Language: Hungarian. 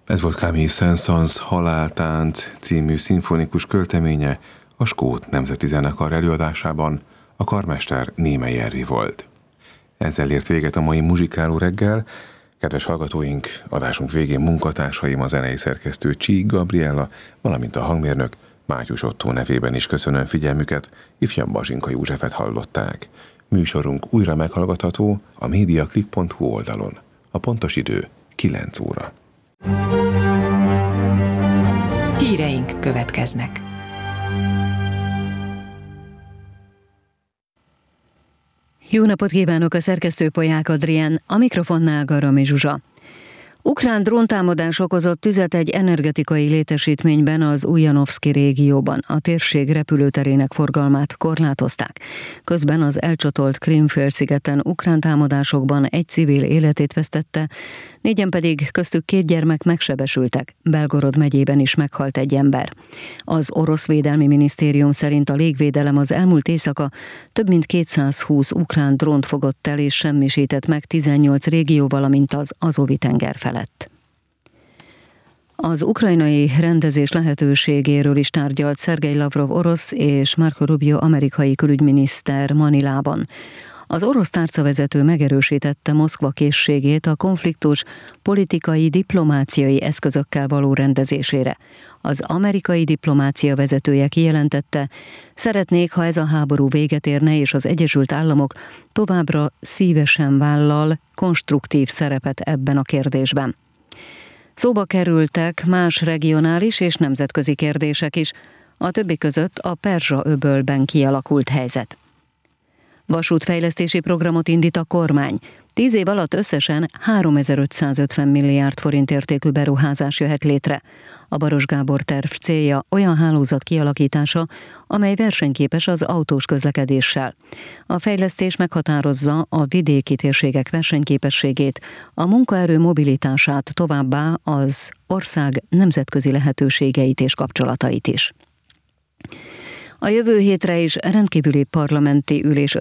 Ez volt Camille Saint-Saëns Haláltánc című szimfonikus költeménye a Skót Nemzeti Zenekar előadásában, a karmester Némely Erri volt. Ezzel ért véget a mai muzsikáló reggel. Kedves hallgatóink, adásunk végén munkatársaim, a zenei szerkesztő Csík Gabriella, valamint a hangmérnök Mátyus Ottó nevében is köszönöm figyelmüket, ifjabb Bazsinka Józsefet hallották. Műsorunk újra meghallgatható a mediaclick.hu oldalon. A pontos idő 9 óra. Híreink következnek. Jó napot kívánok, a szerkesztő Polyák Adrián, a mikrofonnál Garami Zsuzsa. Ukrán dróntámadás okozott tüzet egy energetikai létesítményben az Ujjanovszki régióban. A térség repülőterének forgalmát korlátozták. Közben az elcsatolt Krím-félszigeten ukrán támadásokban egy civil életét vesztette, 4 pedig köztük 2 gyermek megsebesültek. Belgorod megyében is meghalt egy ember. Az orosz védelmi minisztérium szerint a légvédelem az elmúlt éjszaka több mint 220 ukrán drónt fogott el és semmisített meg 18 régió, valamint az Azovi-tenger felett. Az ukrajnai rendezés lehetőségéről is tárgyalt Szergej Lavrov orosz és Marco Rubio amerikai külügyminiszter Manilában. Az orosz tárcavezető megerősítette Moszkva készségét a konfliktus politikai, diplomáciai eszközökkel való rendezésére. Az amerikai diplomácia vezetője kijelentette, szeretnék, ha ez a háború véget érne, és az Egyesült Államok továbbra szívesen vállal konstruktív szerepet ebben a kérdésben. Szóba kerültek más regionális és nemzetközi kérdések is, a többi között a Perzsa-öbölben kialakult helyzet. Vasútfejlesztési programot indít a kormány. 10 év alatt összesen 3550 milliárd forint értékű beruházás jöhet létre. A Baros Gábor terv célja olyan hálózat kialakítása, amely versenyképes az autós közlekedéssel. A fejlesztés meghatározza a vidéki térségek versenyképességét, a munkaerő mobilitását, továbbá az ország nemzetközi lehetőségeit és kapcsolatait is. A jövő hétre is rendkívüli parlamenti ülés